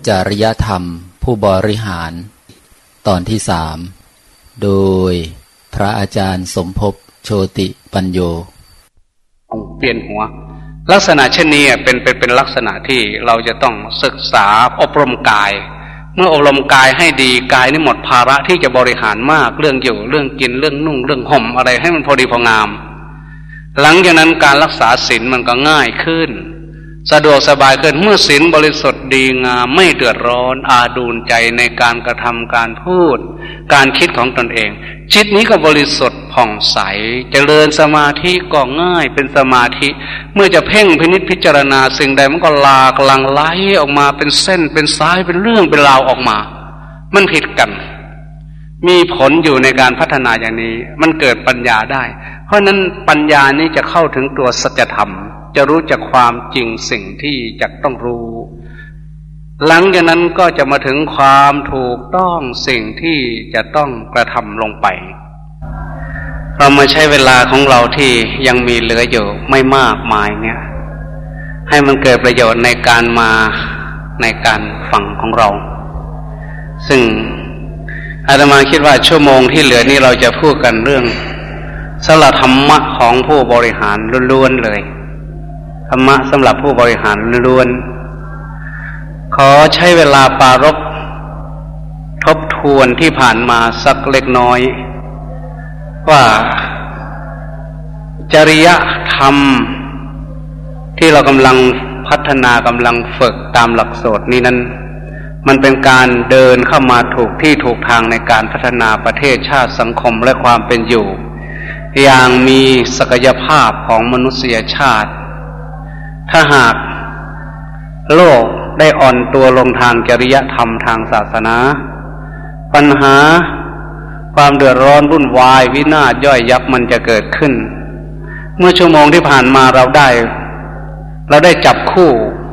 จริยธรรมผู้บริหารตอนที่3โดยพระอาจารย์สมภพโชติปัญโยเปลี่ยนหัวลักษณะเช่นนี้เป็นลักษณะที่เราจะต้องศึกษาอบรมกายเมื่ออบรมกายให้ดีกายนี่หมดภาระที่จะบริหารมากเรื่องอยู่เรื่องกินเรื่องนุ่งเรื่องห่มอะไรให้มันพอดีพองามหลังจากนั้นการรักษาศีลมันก็ง่ายขึ้นสะดวกสบายขึ้นเมื่อศีลบริสุทธิ์ดีงามไม่เดือดร้อนอาดูลใจในการกระทำการพูดการคิดของตนเองจิตนี้ก็บริสุทธิ์ผ่องใสเจริญสมาธิก็ง่ายเป็นสมาธิเมื่อจะเพ่งพินิจพิจารณาสิ่งใดมันก็หลากหลั่งไหลออกมาเป็นเส้นเป็นสายเป็นเรื่องเป็นราวออกมามันผิดกันมีผลอยู่ในการพัฒนาอย่างนี้มันเกิดปัญญาได้เพราะนั้นปัญญานี้จะเข้าถึงตัวสัจธรรมจะรู้จักความจริงสิ่งที่จะต้องรู้หลังจากนั้นก็จะมาถึงความถูกต้องสิ่งที่จะต้องกระทำลงไปเรามาใช้เวลาของเราที่ยังมีเหลืออยู่ไม่มากมายเนี่ยให้มันเกิดประโยชน์ในการมาในการฟังของเราซึ่งอาตมาคิดว่าชั่วโมงที่เหลือนี้เราจะพูดกันเรื่องสละธรรมะของผู้บริหารล้วนๆเลยธรรมะสำหรับผู้บริหารล้วนขอใช้เวลาปรารภทบทวนที่ผ่านมาสักเล็กน้อยว่าจริยธรรมที่เรากำลังพัฒนากำลังฝึกตามหลักสูตรนี้นั้นมันเป็นการเดินเข้ามาถูกที่ถูกทางในการพัฒนาประเทศชาติสังคมและความเป็นอยู่อย่างมีศักยภาพของมนุษยชาติถ้าหากโลกได้อ่อนตัวลงทางจริยธรรมทางศาสนาปัญหาความเดือดร้อนวุ่นวายวินาศย่อยยับมันจะเกิดขึ้นเมื่อชั่วโมงที่ผ่านมาเราได้จับคู่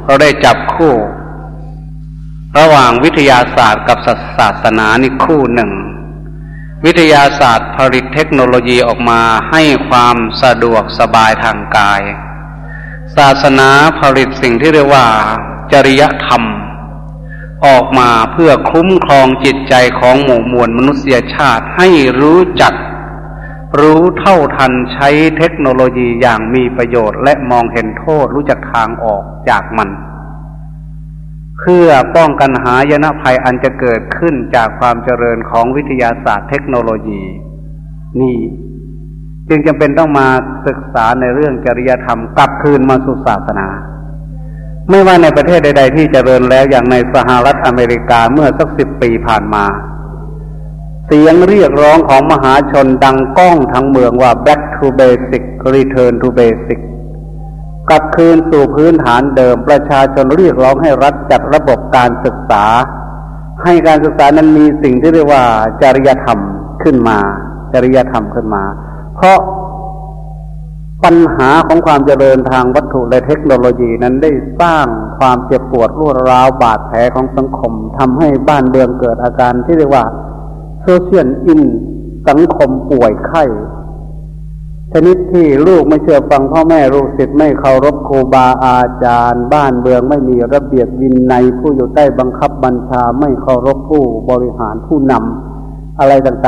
ระหว่างวิทยาศาสตร์กับศาสนานี่คู่หนึ่งวิทยาศาสตร์ผลิตเทคโนโลยีออกมาให้ความสะดวกสบายทางกายศาสนาผลิตสิ่งที่เรียกว่าจริยธรรมออกมาเพื่อคุ้มครองจิตใจของหมู่มวลมนุษยชาติให้รู้จักรู้เท่าทันใช้เทคโนโลยีอย่างมีประโยชน์และมองเห็นโทษรู้จักทางออกจากมันเพื่อป้องกันหายนะภัยอันจะเกิดขึ้นจากความเจริญของวิทยาศาสตร์เทคโนโลยีนี่จึงจำเป็นต้องมาศึกษาในเรื่องจริยธรรมกลับคืนมาสู่ศาสนาไม่ว่าในประเทศใดๆที่เจริญแล้วอย่างในสหรัฐอเมริกาเมื่อสัก10 ปีผ่านมาเสียงเรียกร้องของมหาชนดังก้องทั้งเมืองว่า back to basic return to basic กลับคืนสู่พื้นฐานเดิมประชาชนเรียกร้องให้รัฐจัดระบบการศึกษาให้การศึกษานั้นมีสิ่งที่เรียกว่าจริยธรรมขึ้นมาเพราะปัญหาของความเจริญทางวัตถุและเทคโนโลยีนั้นได้สร้างความเจ็บปวดรวดร้าวบาดแผลของสังคมทำให้บ้านเมืองเกิดอาการที่เรียกว่าโซเชียลอินสังคมป่วยไข้ชนิดที่ลูกไม่เชื่อฟังพ่อแม่ลูกศิษย์ไม่เคารพครูบาอาจารย์บ้านเมืองไม่มีระเบียบวินัยผู้อยู่ใต้บังคับบัญชาไม่เคารพผู้บริหารผู้นำอะไรต่างๆ